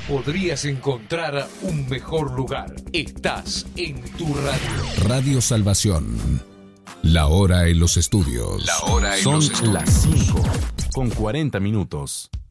podrías encontrar un mejor lugar. Estás en tu radio. Radio Salvación. La hora en los estudios. Son las 5:40.